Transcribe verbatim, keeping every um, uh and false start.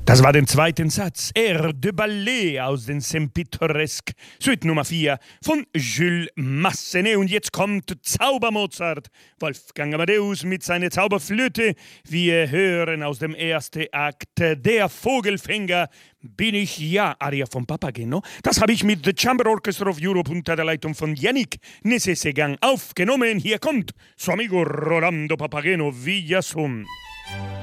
Das war den zweiten Satz, Air de Ballet aus den Sempitresque, Suite Nummer vier von Jules Massenet. Und jetzt kommt Zaubermozart, Wolfgang Amadeus mit seiner Zauberflöte. Wir hören aus dem ersten Akt Der Vogelfänger bin ich, ja, Aria von Papageno. Das habe ich mit The Chamber Orchestra of Europe unter der Leitung von Yannick Nézet-Séguin aufgenommen. Hier kommt Su amigo Rolando Papageno Villazón.